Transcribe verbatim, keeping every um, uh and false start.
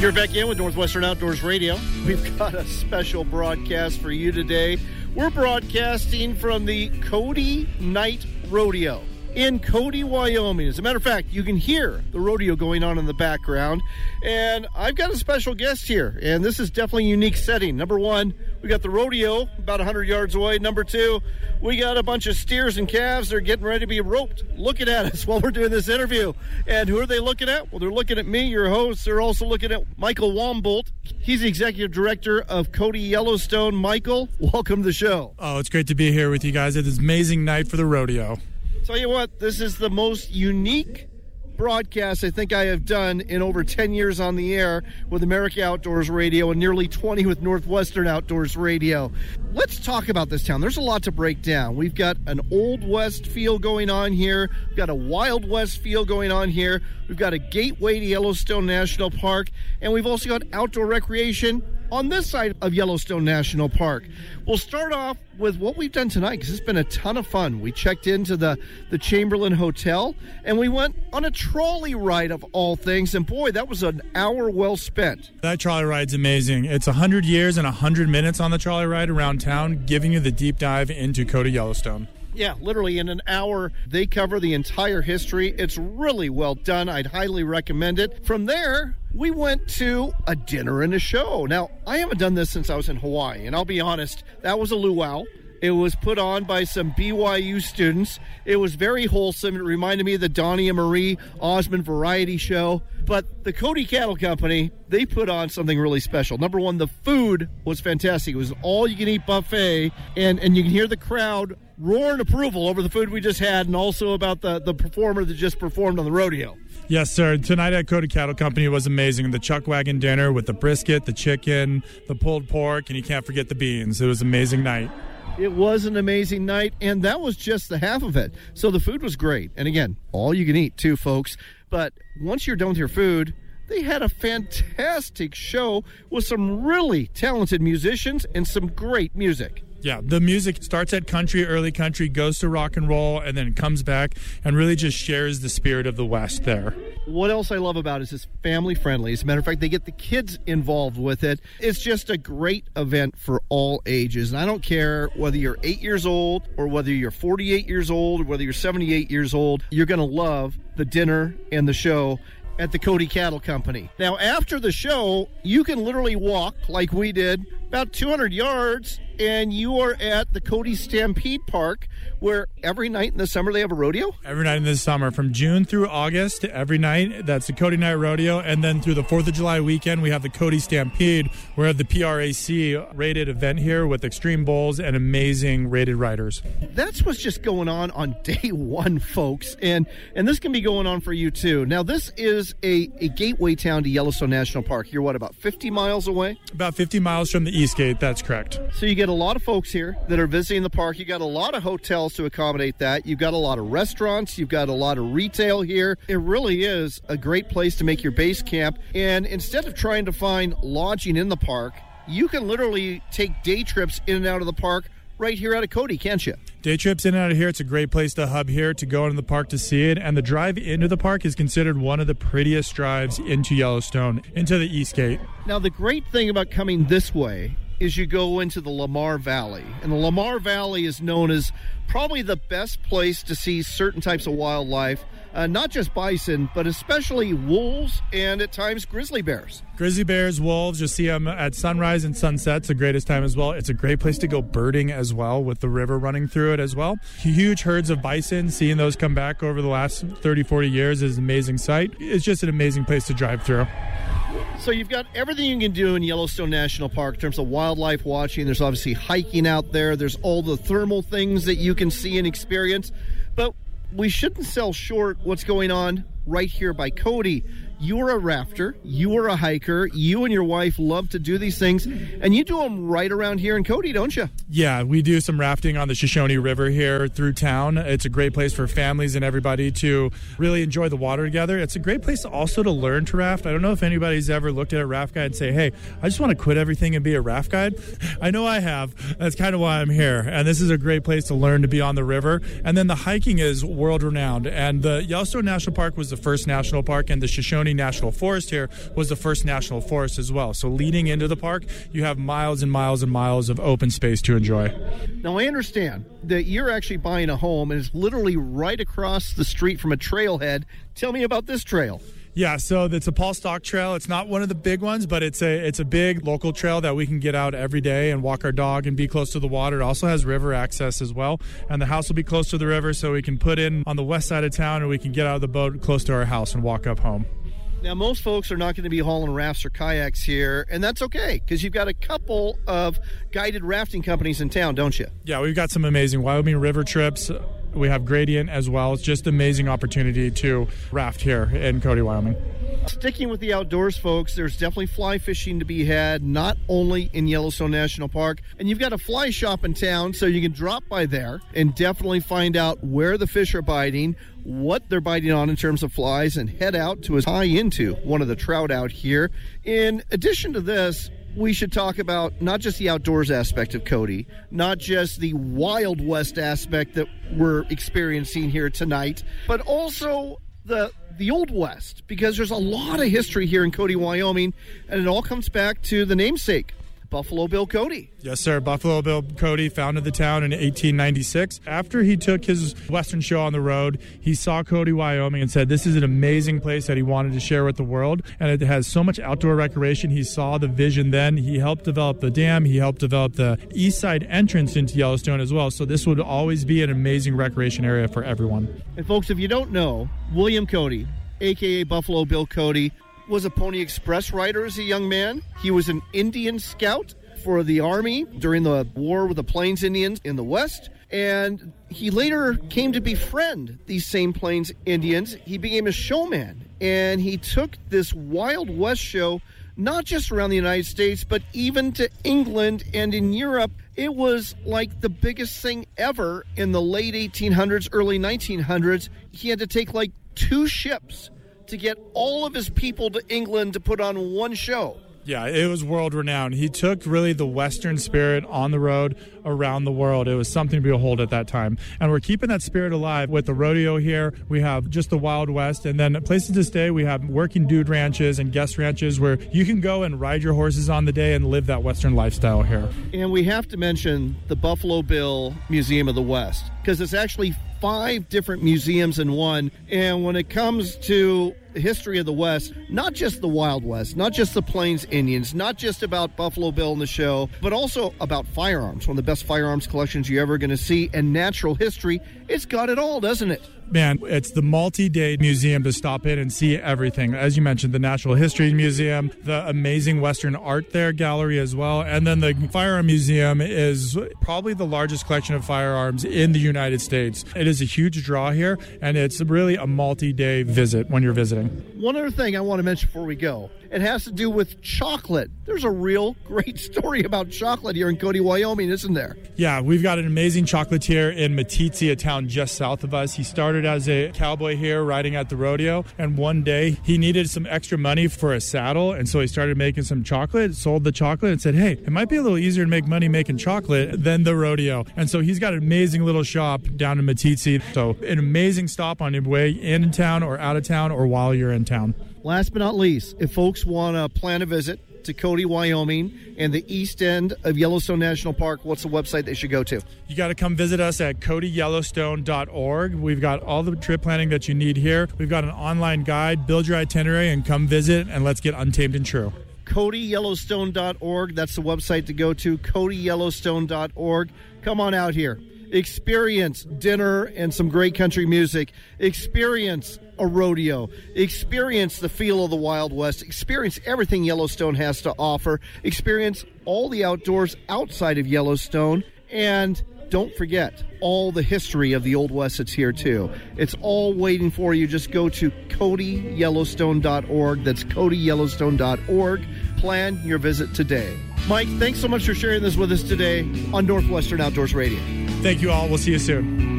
You're back in with Northwestern Outdoors Radio. We've got a special broadcast for you today. We're broadcasting from the Cody Night Rodeo in Cody, Wyoming. As a matter of fact, you can hear the rodeo going on in the background. And I've got a special guest here, and this is definitely a unique setting. Number one, we got the rodeo about one hundred yards away. Number two, we got a bunch of steers and calves that are getting ready to be roped, looking at us while we're doing this interview. And who are they looking at? Well, they're looking at me, your host. They're also looking at Michael Wambolt. He's the executive director of Cody Yellowstone. Michael, welcome to the show. Oh, it's great to be here with you guys at this amazing night for the rodeo. Tell you what, this is the most unique broadcast I think I have done in over ten years on the air with America Outdoors Radio and nearly twenty with Northwestern Outdoors Radio. Let's talk about this town. There's a lot to break down. We've got an Old West feel going on here. We've got a Wild West feel going on here. We've got a gateway to Yellowstone National Park, and we've also got outdoor recreation on this side of Yellowstone National Park. We'll start off with what we've done tonight because it's been a ton of fun. We checked into the, the Chamberlain Hotel, and we went on a trolley ride of all things, and boy, that was an hour well spent. That trolley ride's amazing. It's one hundred years and one hundred minutes on the trolley ride around town, giving you the deep dive into Cody Yellowstone. Yeah, literally in an hour, they cover the entire history. It's really well done. I'd highly recommend it. From there, we went to a dinner and a show. Now, I haven't done this since I was in Hawaii, and I'll be honest, that was a luau. It was put on by some B Y U students. It was very wholesome. It reminded me of the Donnie and Marie Osmond variety show. But the Cody Cattle Company, they put on something really special. Number one, the food was fantastic. It was an all-you-can-eat buffet, and, and you can hear the crowd roaring approval over the food we just had and also about the, the performer that just performed on the rodeo. Yes, sir. Tonight at Cody Cattle Company was amazing. The chuck wagon dinner with the brisket, the chicken, the pulled pork, and you can't forget the beans. It was an amazing night. It was an amazing night, and that was just the half of it. So the food was great. And again, all you can eat too, folks. But once you're done with your food, they had a fantastic show with some really talented musicians and some great music. Yeah, the music starts at country, early country, goes to rock and roll, and then comes back and really just shares the spirit of the West there. What else I love about it is it's family friendly. As a matter of fact, they get the kids involved with it. It's just a great event for all ages. And I don't care whether you're eight years old or whether you're forty-eight years old or whether you're seventy-eight years old, you're going to love the dinner and the show at the Cody Cattle Company. Now, after the show, you can literally walk like we did about two hundred yards, and you are at the Cody Stampede Park, where every night in the summer they have a rodeo? Every night in the summer, from June through August, every night, that's the Cody Night Rodeo. And then through the fourth of July weekend, we have the Cody Stampede. We have the P R A C rated event here with extreme bulls and amazing rated riders. That's what's just going on on day one, folks. And and this can be going on for you, too. Now, this is a, a gateway town to Yellowstone National Park. You're, what, about fifty miles away? About fifty miles from the East Gate, that's correct. So you get a lot of folks here that are visiting the park. You got a lot of hotels to accommodate that. You've got a lot of restaurants. You've got a lot of retail here. It really is a great place to make your base camp. And instead of trying to find lodging in the park, you can literally take day trips in and out of the park right here out of Cody, can't you? Day trips in and out of here. It's a great place to hub here, to go into the park to see it. And the drive into the park is considered one of the prettiest drives into Yellowstone, into the East Gate. Now, the great thing about coming this way is you go into the Lamar Valley. And the Lamar Valley is known as probably the best place to see certain types of wildlife, uh, not just bison, but especially wolves and at times grizzly bears. Grizzly bears, wolves, you'll see them at sunrise and sunset. It's the greatest time as well. It's a great place to go birding as well, with the river running through it as well. Huge herds of bison, seeing those come back over the last thirty, forty years is an amazing sight. It's just an amazing place to drive through. So you've got everything you can do in Yellowstone National Park in terms of wildlife watching. There's obviously hiking out there. There's all the thermal things that you can see and experience. But we shouldn't sell short what's going on right here by Cody. You're a rafter, you are a hiker, you and your wife love to do these things, and you do them right around here in Cody, don't you? Yeah, we do some rafting on the Shoshone River here through town. It's a great place for families and everybody to really enjoy the water together. It's a great place also to learn to raft. I don't know if anybody's ever looked at a raft guide and say, hey, I just want to quit everything and be a raft guide. I know I have. That's kind of why I'm here, and this is a great place to learn to be on the river. And then the hiking is world-renowned, and the Yellowstone National Park was the first national park, and the Shoshone Shoshone National Forest here was the first national forest as well. So leading into the park, you have miles and miles and miles of open space to enjoy. Now, I understand that you're actually buying a home and it's literally right across the street from a trailhead. Tell me about this trail. Yeah, so it's a Paul Stock Trail. It's not one of the big ones, but it's a it's a big local trail that we can get out every day and walk our dog and be close to the water. It also has river access as well, and the house will be close to the river, so we can put in on the west side of town and we can get out of the boat close to our house and walk up home. Now, most folks are not going to be hauling rafts or kayaks here, and that's okay, because you've got a couple of guided rafting companies in town, don't you? Yeah, we've got some amazing Wyoming river trips. We have Gradient as well. It's just an amazing opportunity to raft here in Cody, Wyoming. Sticking with the outdoors, folks, there's definitely fly fishing to be had, not only in Yellowstone National Park. And you've got a fly shop in town, so you can drop by there and definitely find out where the fish are biting, what they're biting on in terms of flies, and head out to tie into one of the trout out here. In addition to this, we should talk about not just the outdoors aspect of Cody, not just the Wild West aspect that we're experiencing here tonight, but also the the Old West, because there's a lot of history here in Cody, Wyoming, and it all comes back to the namesake, Buffalo Bill Cody. Yes, sir. Buffalo Bill Cody founded the town in eighteen ninety-six. After he took his Western show on the road, he saw Cody, Wyoming, and said this is an amazing place that he wanted to share with the world, and it has so much outdoor recreation. He saw the vision then. He helped develop the dam. He helped develop the east side entrance into Yellowstone as well, so this would always be an amazing recreation area for everyone. And folks, if you don't know, William Cody, a k a. Buffalo Bill Cody, was a Pony Express rider as a young man. He was an Indian scout for the Army during the war with the Plains Indians in the West, and he later came to befriend these same Plains Indians. He became a showman, and he took this Wild West show not just around the United States, but even to England and in Europe. It was like the biggest thing ever in the late eighteen hundreds, early nineteen hundreds. He had to take like two ships to get all of his people to England to put on one show. Yeah, it was world renowned. He took really the Western spirit on the road around the world. It was something to behold at that time. And we're keeping that spirit alive with the rodeo here. We have just the Wild West, and then places to stay. We have working dude ranches and guest ranches where you can go and ride your horses on the day and live that Western lifestyle here. And we have to mention the Buffalo Bill Museum of the West, because it's actually five different museums in one. And when it comes to the history of the West, not just the Wild West, not just the Plains Indians, not just about Buffalo Bill in the show, but also about firearms, one of the best firearms collections you're ever going to see, and natural history. It's got it all, doesn't it? Man, it's the multi-day museum to stop in and see everything. As you mentioned, the Natural History Museum, the amazing Western Art there gallery as well, and then the Firearm Museum is probably the largest collection of firearms in the United States. It is a huge draw here, and it's really a multi-day visit when you're visiting. One other thing I want to mention before we go, it has to do with chocolate. There's a real great story about chocolate here in Cody, Wyoming, isn't there? Yeah, we've got an amazing chocolatier in Meeteetse, a town just south of us. He started as a cowboy here riding at the rodeo, and one day he needed some extra money for a saddle, and so he started making some chocolate, sold the chocolate, and said, hey, it might be a little easier to make money making chocolate than the rodeo. And so he's got an amazing little shop down in Meeteetse. So an amazing stop on your way in town or out of town or while you're in town. Last but not least, if folks want to plan a visit to Cody, Wyoming, and the east end of Yellowstone National Park, what's the website they should go to? You got to come visit us at cody yellowstone dot org. We've got all the trip planning that you need here. We've got an online guide. Build your itinerary and come visit, and let's get untamed and true. cody yellowstone dot org. That's the website to go to, cody yellowstone dot org. Come on out here. Experience dinner and some great country music. Experience a rodeo. Experience the feel of the Wild West. Experience everything Yellowstone has to offer. Experience all the outdoors outside of Yellowstone. And don't forget all the history of the Old West that's here too. It's all waiting for you. Just go to cody yellowstone dot org. That's cody yellowstone dot org. Plan your visit today. Mike, thanks so much for sharing this with us today on Northwestern Outdoors Radio. Thank you all. We'll see you soon.